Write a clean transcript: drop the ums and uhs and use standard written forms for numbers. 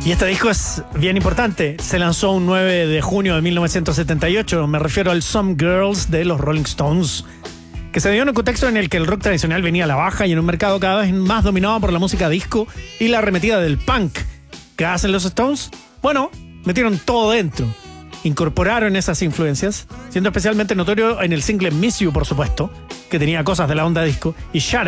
Y este disco es bien importante. Se lanzó un 9 de junio de 1978. Me refiero al Some Girls de los Rolling Stones, que se dio en un contexto en el que el rock tradicional venía a la baja y en un mercado cada vez más dominado por la música disco y la arremetida del punk. ¿Qué hacen los Stones? Bueno, metieron todo dentro. Incorporaron esas influencias, siendo especialmente notorio en el single Miss You, por supuesto, que tenía cosas de la onda disco, y Shatter,